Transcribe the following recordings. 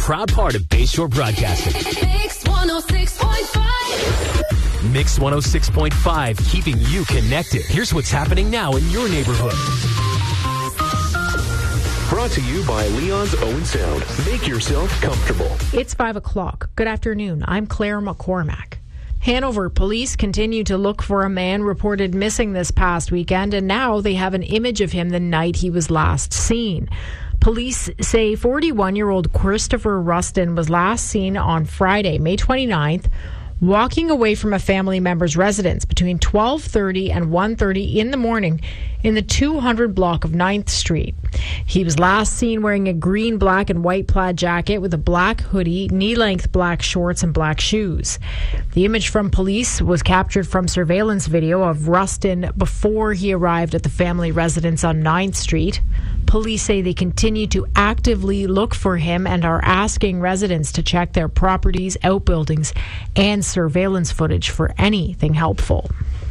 proud part of Bayshore Broadcasting. Mix 106.5. Mix 106.5, keeping you connected. Here's what's happening now in your neighborhood. Brought to you by Leon's Own Sound. Make yourself comfortable. It's 5 o'clock. Good afternoon. I'm Claire McCormack. Hanover police continue to look for a man reported missing this past weekend, and now they have an image of him the night he was last seen. Police say 41-year-old Christopher Rustin was last seen on Friday, May 29th, walking away from a family member's residence between 12:30 and 1:30 in the morning in the 200 block of 9th Street. He was last seen wearing a green, black, and white plaid jacket with a black hoodie, knee-length black shorts, and black shoes. The image from police was captured from surveillance video of Rustin before he arrived at the family residence on 9th Street. Police say they continue to actively look for him and are asking residents to check their properties, outbuildings, and surveillance footage for anything helpful.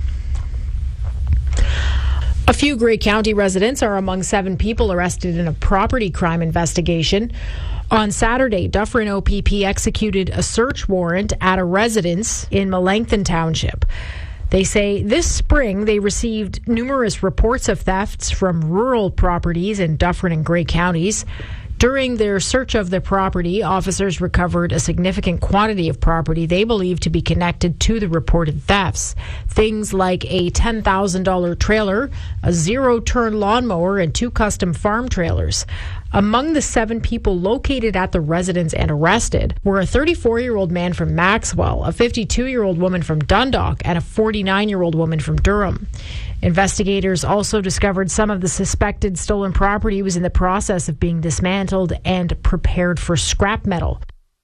A few Grey County residents are among 7 people arrested in a property crime investigation. On Saturday, Dufferin OPP executed a search warrant at a residence in Melanchthon Township. They say this spring they received numerous reports of thefts from rural properties in Dufferin and Grey counties. During their search of the property, officers recovered a significant quantity of property they believe to be connected to the reported thefts. Things like a $10,000 trailer, a zero-turn lawnmower, and 2 custom farm trailers. Among the 7 people located at the residence and arrested were a 34-year-old man from Maxwell, a 52-year-old woman from Dundalk, and a 49-year-old woman from Durham. Investigators also discovered some of the suspected stolen property was in the process of being dismantled and prepared for scrap metal.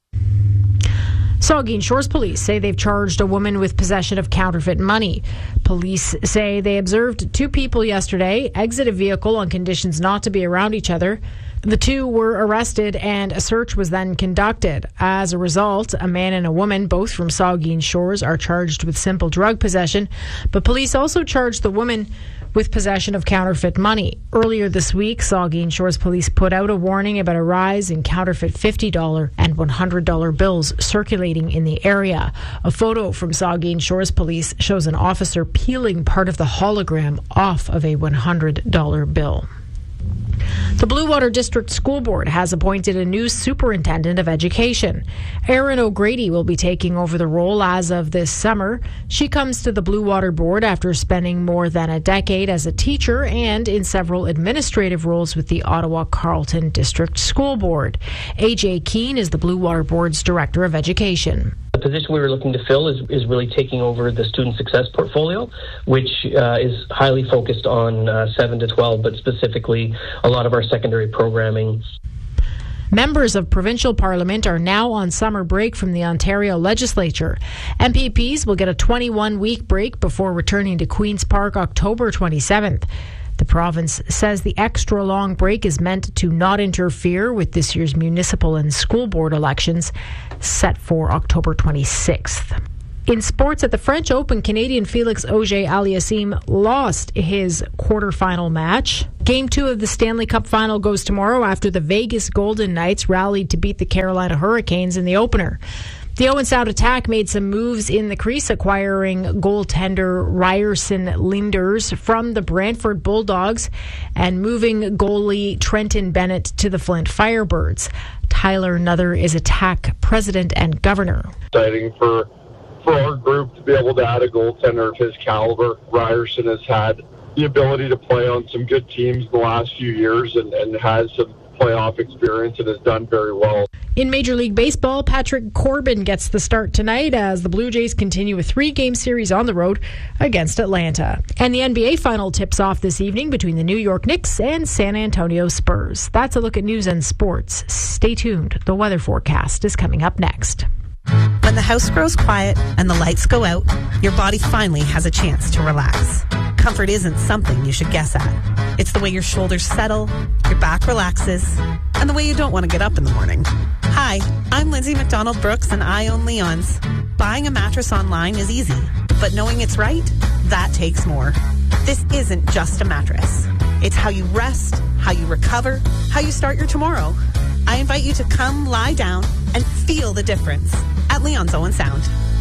Saugeen Shores police say they've charged a woman with possession of counterfeit money. Police say they observed 2 people yesterday exit a vehicle on conditions not to be around each other. The 2 were arrested and a search was then conducted. As a result, a man and a woman, both from Saugeen Shores, are charged with simple drug possession, but police also charged the woman with possession of counterfeit money. Earlier this week, Saugeen Shores police put out a warning about a rise in counterfeit $50 and $100 bills circulating in the area. A photo from Saugeen Shores police shows an officer peeling part of the hologram off of a $100 bill. The Blue Water District School Board has appointed a new superintendent of education. Erin O'Grady will be taking over the role as of this summer. She comes to the Blue Water Board after spending more than a decade as a teacher and in several administrative roles with the Ottawa-Carleton District School Board. AJ Keane is the Blue Water Board's Director of Education. The position we were looking to fill is really taking over the student success portfolio, which is highly focused on 7 to 12, but specifically a lot of our secondary programming. Members of provincial parliament are now on summer break from the Ontario legislature. MPPs will get a 21-week break before returning to Queen's Park October 27th. The province says the extra long break is meant to not interfere with this year's municipal and school board elections set for October 26th. In sports, at the French Open, Canadian Felix Auger-Aliassime lost his quarterfinal match. Game 2 of the Stanley Cup final goes tomorrow after the Vegas Golden Knights rallied to beat the Carolina Hurricanes in the opener. The Owen Sound attack made some moves in the crease, acquiring goaltender Ryerson Linders from the Brantford Bulldogs and moving goalie Trenton Bennett to the Flint Firebirds. Tyler Nuther is attack president and governor. Exciting for our group to be able to add a goaltender of his caliber. Ryerson has had the ability to play on some good teams the last few years and has some playoff experience and has done very well. In Major League Baseball, Patrick Corbin gets the start tonight as the Blue Jays continue a 3-game series on the road against Atlanta. And the NBA final tips off this evening between the New York Knicks and San Antonio Spurs. That's a look at news and sports. Stay tuned. The weather forecast is coming up next. When the house grows quiet and the lights go out, your body finally has a chance to relax. Comfort isn't something you should guess at. It's the way your shoulders settle, your back relaxes, and the way you don't want to get up in the morning. Hi, I'm Lindsay McDonald-Brooks and I own Leon's. Buying a mattress online is easy, but knowing it's right, that takes more. This isn't just a mattress. It's how you rest, how you recover, how you start your tomorrow. I I invite you to come lie down and feel the difference at Leon's Owen Sound.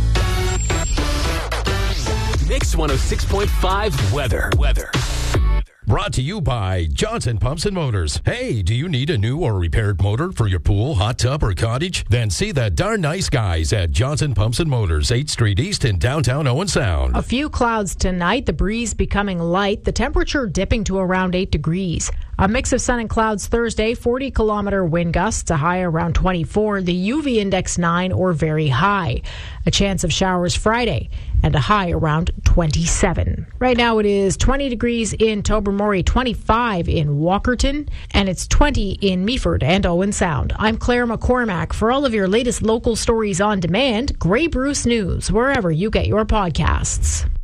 Mix 106.5 weather. Brought to you by Johnson Pumps and Motors. Hey, do you need a new or repaired motor for your pool, hot tub, or cottage? Then see the darn nice guys at Johnson Pumps and Motors, 8th Street East in downtown Owen Sound. A few clouds tonight, the breeze becoming light, the temperature dipping to around 8 degrees. A mix of sun and clouds Thursday, 40-kilometer wind gusts, a high around 24, the UV index 9 or very high. A chance of showers Friday and a high around 27. Right now it is 20 degrees in Tobermory, 25 in Walkerton, and it's 20 in Meaford and Owen Sound. I'm Claire McCormack. For all of your latest local stories on demand, Grey Bruce News, wherever you get your podcasts.